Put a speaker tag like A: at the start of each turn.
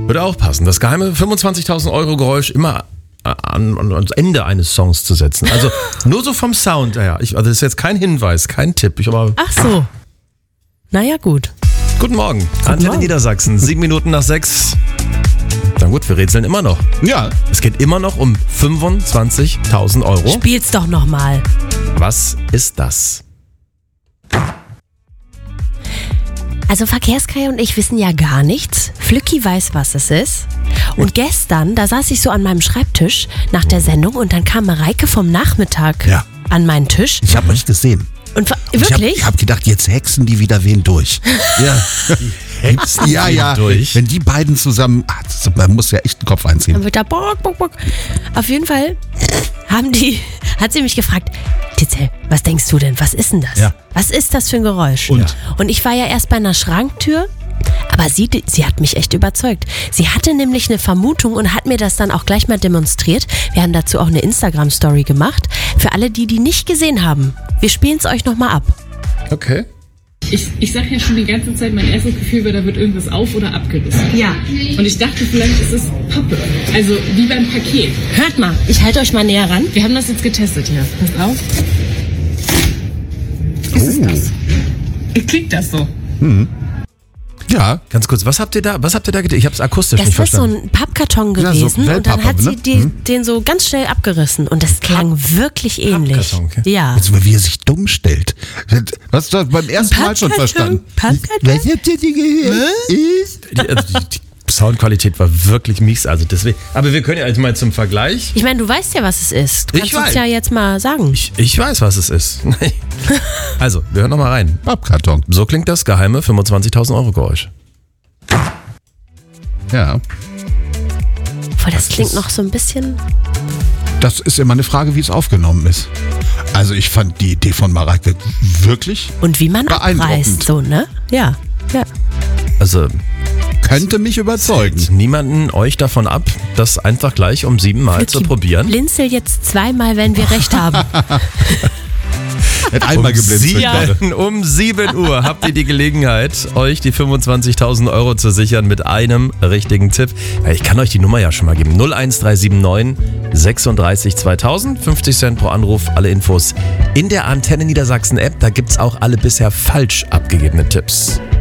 A: Würde auch passen. Das geheime 25.000 Euro Geräusch immer ans Ende eines Songs zu setzen. Also nur so vom Sound her. Also das ist jetzt kein Hinweis, kein Tipp.
B: Ach so. Naja, gut.
A: Guten Morgen. Antenne Niedersachsen, 7 Minuten nach 6. Na gut, wir rätseln immer noch.
C: Ja.
A: Es geht immer noch um 25.000 Euro.
B: Spiel's doch nochmal.
A: Was ist das?
B: Also Verkehrskai und ich wissen ja gar nichts. Flücki weiß, was es ist. Und gestern, da saß ich so an meinem Schreibtisch nach der Sendung und dann kam Mareike vom Nachmittag an meinen Tisch.
C: Ich habe euch gesehen.
B: Und wirklich?
C: Ich hab gedacht, jetzt hexen die wieder wen durch. Ja. Ja.
A: Durch.
C: Wenn die beiden zusammen, man muss ja echt den Kopf einziehen.
B: Dann wird da bock. Auf jeden Fall hat sie mich gefragt, Titzel, was denkst du denn? Was ist denn das?
C: Ja.
B: Was ist das für ein Geräusch? Und ich war ja erst bei einer Schranktür, aber sie hat mich echt überzeugt. Sie hatte nämlich eine Vermutung und hat mir das dann auch gleich mal demonstriert. Wir haben dazu auch eine Instagram-Story gemacht. Für alle, die nicht gesehen haben. Wir spielen es euch nochmal ab.
A: Okay.
D: Ich sag ja schon die ganze Zeit, mein erstes Gefühl war, da wird irgendwas auf- oder abgerissen. Ja. Und ich dachte, vielleicht ist es Pappe. Also wie beim Paket.
B: Hört mal, ich halte euch mal näher ran.
D: Wir haben das jetzt getestet hier. Passt auf. Ist es das? Klingt das so?
C: Ja.
A: Ganz kurz, was habt ihr da gedacht? Ich habe es akustisch nicht
B: Das ist so
A: verstanden.
B: ein Pappkarton
C: Ja, so
B: gewesen und dann hat sie
C: Wellpappe,
B: den so ganz schnell abgerissen und das klang wirklich ähnlich.
A: Pappkarton, okay.
B: Ja.
C: Jetzt, wie er sich dumm stellt. Was hast du beim ersten Mal schon verstanden?
B: Pappkarton?
C: Was habt ihr gehört?
A: Die Soundqualität war wirklich mies, also deswegen. Aber wir können ja jetzt mal zum Vergleich.
B: Ich meine, du weißt ja, was es ist. Du
A: Ich
B: kannst uns
A: weiß.
B: ja jetzt mal sagen.
A: Ich weiß, was es ist. Also, wir hören nochmal rein.
C: Pappkarton.
A: So klingt das geheime 25.000 Euro Geräusch.
C: Ja.
B: Boah, das klingt noch so ein bisschen...
C: Das ist immer eine Frage, wie es aufgenommen ist. Also ich fand die Idee von Mareike wirklich
B: Und wie man
C: beeindruckend.
B: abreißt, so, ne? Ja.
A: Also,
C: Könnte mich überzeugen.
A: niemanden euch davon ab, das einfach gleich um 7 Mal zu probieren.
B: Blinzel jetzt zweimal, wenn wir recht haben.
C: Hat einmal geblinzelt.
A: Um 7 Uhr habt ihr die Gelegenheit, euch die 25.000 Euro zu sichern mit einem richtigen Tipp. Ich kann euch die Nummer ja schon mal geben. 01379 36 2000, 50 Cent pro Anruf, alle Infos in der Antenne Niedersachsen App. Da gibt's auch alle bisher falsch abgegebenen Tipps.